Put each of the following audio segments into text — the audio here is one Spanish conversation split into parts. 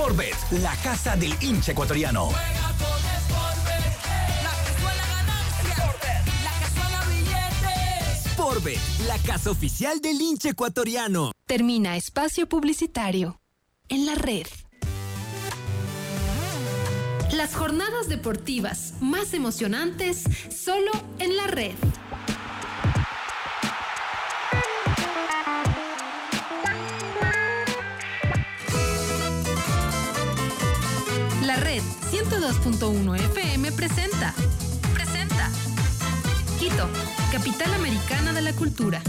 Sportbet, la casa del hincha ecuatoriano. Juega con Sportbet, la que suena ganancias, la que suena billetes. Sportbet, la casa oficial del hincha ecuatoriano. Termina espacio publicitario en la red. Las jornadas deportivas más emocionantes solo en la red. La red 102.1 FM presenta Quito, capital americana de la cultura.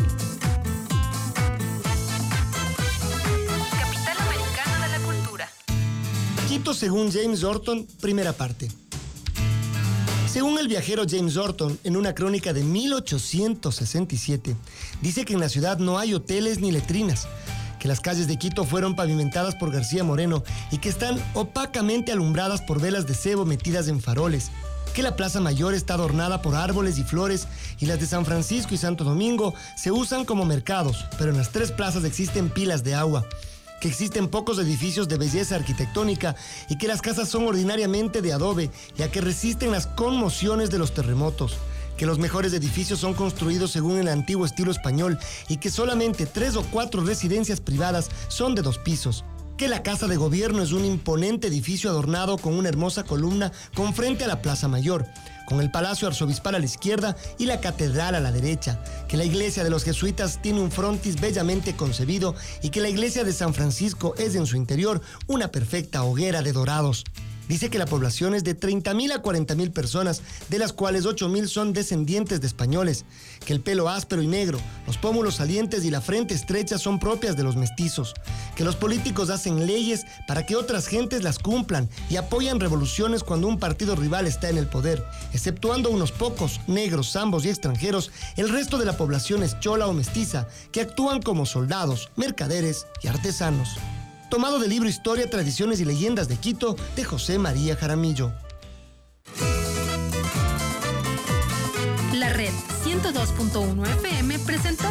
Capital americana de la cultura. Quito según James Orton, primera parte. Según el viajero James Orton, en una crónica de 1867, dice que en la ciudad no hay hoteles ni letrinas, que las calles de Quito fueron pavimentadas por García Moreno y que están opacamente alumbradas por velas de cebo metidas en faroles, que la Plaza Mayor está adornada por árboles y flores y las de San Francisco y Santo Domingo se usan como mercados, pero en las tres plazas existen pilas de agua, que existen pocos edificios de belleza arquitectónica y que las casas son ordinariamente de adobe, ya que resisten las conmociones de los terremotos, que los mejores edificios son construidos según el antiguo estilo español y que solamente 3 o 4 residencias privadas son de 2 pisos, que la Casa de Gobierno es un imponente edificio adornado con una hermosa columna con frente a la Plaza Mayor, con el Palacio Arzobispal a la izquierda y la Catedral a la derecha, que la iglesia de los jesuitas tiene un frontis bellamente concebido y que la iglesia de San Francisco es en su interior una perfecta hoguera de dorados. Dice que la población es de 30.000 a 40.000 personas, de las cuales 8.000 son descendientes de españoles, que el pelo áspero y negro, los pómulos salientes y la frente estrecha son propias de los mestizos, que los políticos hacen leyes para que otras gentes las cumplan y apoyan revoluciones cuando un partido rival está en el poder. Exceptuando unos pocos, negros, zambos y extranjeros, el resto de la población es chola o mestiza, que actúan como soldados, mercaderes y artesanos. Tomado del libro Historia, Tradiciones y Leyendas de Quito, de José María Jaramillo. La red 102.1 FM presentó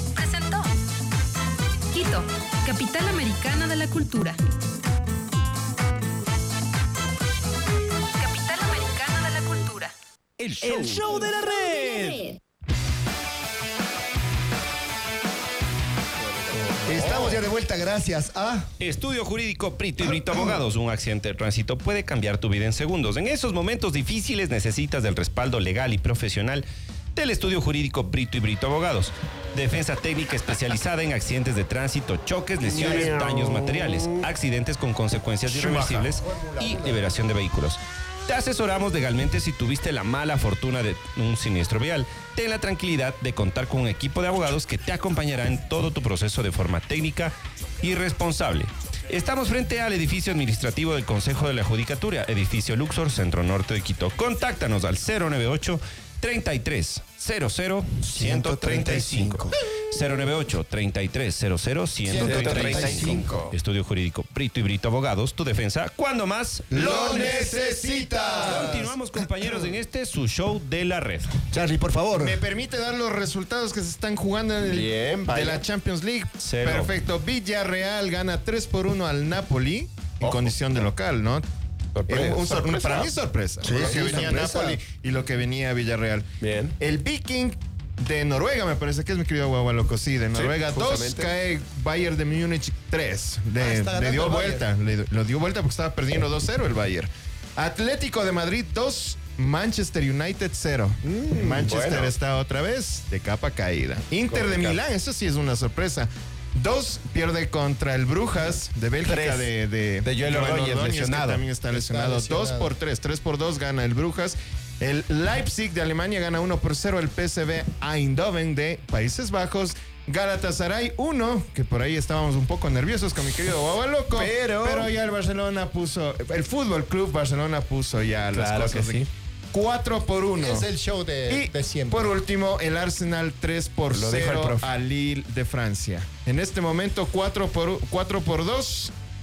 Quito, capital americana de la cultura. Capital americana de la cultura. El show de la red. Estamos ya de vuelta gracias a Estudio Jurídico Brito y Brito Abogados. Un accidente de tránsito puede cambiar tu vida en segundos. En esos momentos difíciles necesitas del respaldo legal y profesional del Estudio Jurídico Brito y Brito Abogados. Defensa técnica especializada en accidentes de tránsito, choques, lesiones, daños materiales, accidentes con consecuencias irreversibles y liberación de vehículos. Te asesoramos legalmente si tuviste la mala fortuna de un siniestro vial. Ten la tranquilidad de contar con un equipo de abogados que te acompañará en todo tu proceso de forma técnica y responsable. Estamos frente al edificio administrativo del Consejo de la Judicatura, edificio Luxor, Centro Norte de Quito. Contáctanos al 098 33 00 135. 098 33 00 135. Estudio Jurídico Brito y Brito Abogados, tu defensa cuando más lo necesitas. Continuamos, compañeros, en su show de la red. Charlie, por favor. ¿Me permite dar los resultados que se están jugando en de la Champions League? Cero. Perfecto. Villarreal gana 3-1 al Napoli en condición de local, ¿no? Para mí sorpresa. Sí, lo que venía sorpresa. Napoli y lo que venía Villarreal. Bien. El Viking de Noruega, me parece que es mi querido Guagua Loco, sí, de Noruega 2, justamente. cae Bayern de Múnich 3. Está Le dio ganando vuelta, lo dio vuelta porque estaba perdiendo 2-0 el Bayern. Atlético de Madrid 2, Manchester United 0. Manchester bueno. está otra vez de capa caída. Inter de Milán, eso sí es una sorpresa. 2, pierde contra el Brujas de Bélgica 3, de Joel Ordóñez, que lesionado. también está lesionado. 2-3, 3-2 gana el Brujas. El Leipzig de Alemania gana 1-0 el PSV Eindhoven de Países Bajos. Galatasaray 1, que por ahí estábamos un poco nerviosos con mi querido Guagua Loco. Pero ya el Fútbol Club Barcelona puso ya las Claro cosas. que sí. 4-1. Es el show de siempre. Por último, el Arsenal 3-0 al Lille de Francia. En este momento 4-2.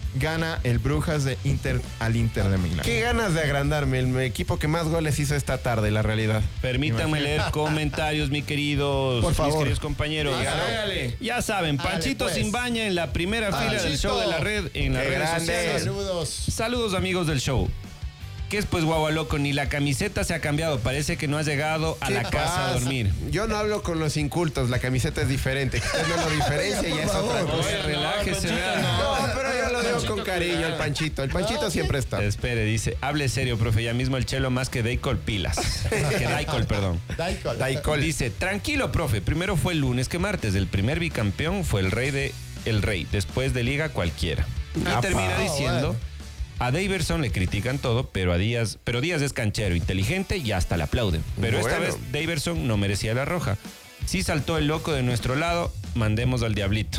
gana el Brujas de Inter al Inter de Milán. Qué ganas de agrandarme, el equipo que más goles hizo esta tarde, la realidad. Permítanme leer comentarios, mis queridos compañeros. Ya saben, Panchito pues. Simbaña en la primera fila del show de la red, en las redes sociales. Saludos, amigos del show. ¿Qué es pues, guagua loco? Ni la camiseta se ha cambiado. Parece que no has llegado a la casa a dormir. Yo no hablo con los incultos, la camiseta es diferente. Que usted no lo diferencia y ya es otra cosa. Oye, relájese. No, pero yo lo digo con cariño, el Panchito. El Panchito siempre está. Espere, dice, hable serio, profe. Ya mismo el chelo más que Daicol pilas. Que Daicol, perdón. Daicol. Dice, tranquilo, profe. Primero fue el lunes que martes. El primer bicampeón fue el rey. Después de liga cualquiera. Y termina diciendo... A Daverson le critican todo, pero Díaz es canchero, inteligente y hasta le aplauden. Pero esta vez Daverson no merecía la roja. Sí saltó el loco de nuestro lado, mandemos al diablito.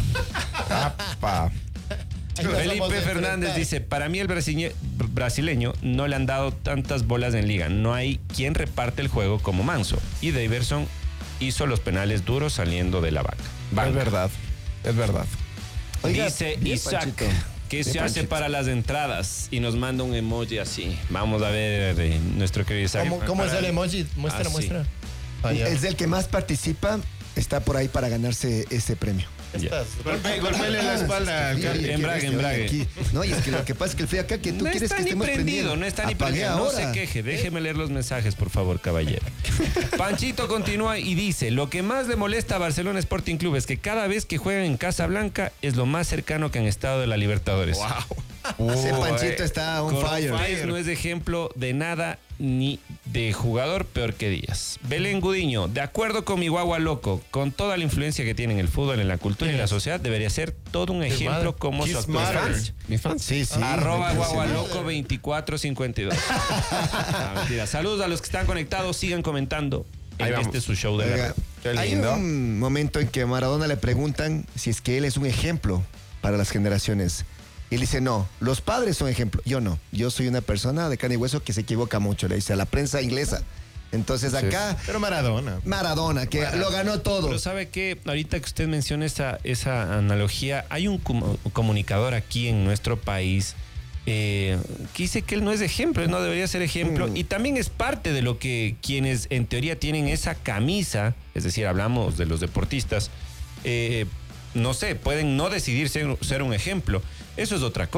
Felipe Fernández dice, para mí el brasileño no le han dado tantas bolas en liga. No hay quien reparte el juego como Manso. Y Daverson hizo los penales duros saliendo de la banca. Es verdad. Oiga, dice Isaac... ¿Qué se hace para las entradas? Y nos manda un emoji así. Vamos a ver nuestro querido Isaac. ¿Cómo es el emoji? Muestra. Es el que más participa, está por ahí para ganarse ese premio. Golpele la espalda. Embrague. No, y es que lo que pasa es que el frío acá que tú no quieres está que ni estemos prendido, no está ni prendido. No se queje, déjeme leer los mensajes, por favor, caballero. Panchito continúa y dice, lo que más le molesta a Barcelona Sporting Club es que cada vez que juegan en Casa Blanca es lo más cercano que han estado de la Libertadores. Ese Panchito está on fire. No es de ejemplo de nada ni de jugador peor que Díaz. Belén Gudiño, de acuerdo con mi guagua loco, con toda la influencia que tiene en el fútbol, en la cultura y en la sociedad, debería ser todo un ejemplo como su actual Mis fans. Sí. Arroba guagualoco 2452. Mentira. Saludos a los que están conectados, sigan comentando. Este es su show de la red. Hay un momento en que a Maradona le preguntan si es que él es un ejemplo para las generaciones. Y él dice, no, los padres son ejemplo. Yo no. Yo soy una persona de carne y hueso que se equivoca mucho, le dice a la prensa inglesa. Entonces acá... Pero Maradona, que lo ganó todo. Pero ¿sabe qué? Ahorita que usted menciona esa analogía, hay un comunicador aquí en nuestro país que dice que él no es ejemplo, no debería ser ejemplo. Y también es parte de lo que quienes en teoría tienen esa camisa, es decir, hablamos de los deportistas, no sé, pueden no decidir ser un ejemplo. Eso es otra cosa.